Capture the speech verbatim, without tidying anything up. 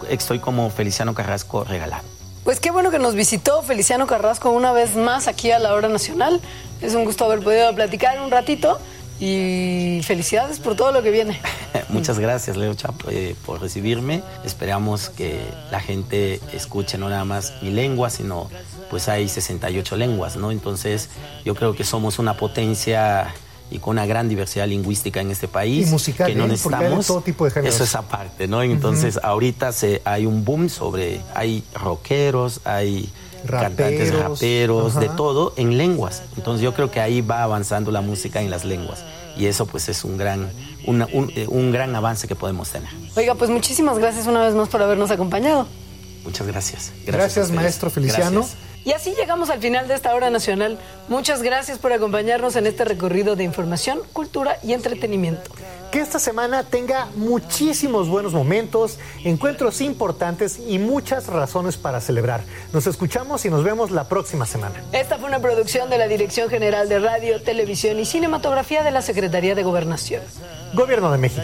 estoy como Feliciano Carrasco Regalado. Pues qué bueno que nos visitó Feliciano Carrasco una vez más aquí a La Hora Nacional. Es un gusto haber podido platicar un ratito y felicidades por todo lo que viene. Muchas gracias, Leo Chapo, eh, por recibirme. Esperamos que la gente escuche no nada más mi lengua, sino pues hay sesenta y ocho lenguas, ¿no? Entonces yo creo que somos una potencia y con una gran diversidad lingüística en este país. Y musical, que no ¿eh? necesitamos. Porque hay todo tipo de géneros. Eso es aparte, ¿no? Entonces, uh-huh. ahorita se, hay un boom sobre, hay rockeros, hay raperos, cantantes raperos, uh-huh. de todo en lenguas. Entonces yo creo que ahí va avanzando la música en las lenguas. Y eso pues es un gran, una, un, un gran avance que podemos tener. Oiga, pues muchísimas gracias una vez más por habernos acompañado. Muchas gracias. Gracias, gracias maestro Feliciano. Gracias. Y así llegamos al final de esta Hora Nacional. Muchas gracias por acompañarnos en este recorrido de información, cultura y entretenimiento. Que esta semana tenga muchísimos buenos momentos, encuentros importantes y muchas razones para celebrar. Nos escuchamos y nos vemos la próxima semana. Esta fue una producción de la Dirección General de Radio, Televisión y Cinematografía de la Secretaría de Gobernación. Gobierno de México.